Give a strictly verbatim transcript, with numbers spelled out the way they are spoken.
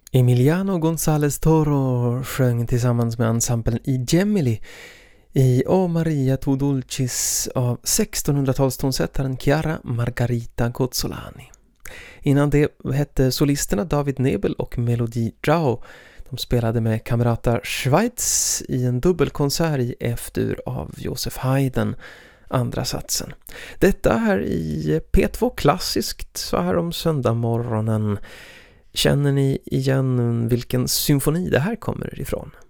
Emiliano González Toro sjöng tillsammans med ensemblen i Gemili i O Maria tu Dulcis av sextonhundratalstonsättaren Chiara Margarita Gozzolani. Innan det hette solisterna David Nebel och Melody Rao. De spelade med Camerata Schweiz i en dubbelkonsert i F-dur av Josef Haydn, andra satsen. Detta här i P två Klassiskt så här om söndagmorgonen. Känner ni igen vilken symfoni det här kommer ifrån?